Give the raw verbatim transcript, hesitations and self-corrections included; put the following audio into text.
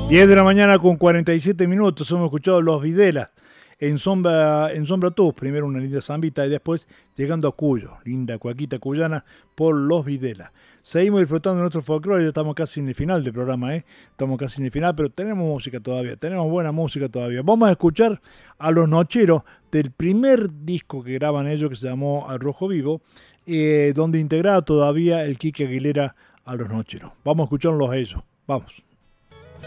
diez de la mañana con cuarenta y siete minutos. Hemos escuchado Los Videlas en Sombra, en Sombra Tú. Primero una linda zambita y después llegando a Cuyo. Linda cuaquita cuyana por Los Videlas. Seguimos disfrutando de nuestro folclore. Ya estamos casi en el final del programa, ¿eh? Estamos casi en el final, pero tenemos música todavía. Tenemos buena música todavía. Vamos a escuchar a Los Nocheros del primer disco que graban ellos, que se llamó Al Rojo Vivo, eh, donde integraba todavía el Quique Aguilera a Los Nocheros. Vamos a escucharlos a ellos. Vamos.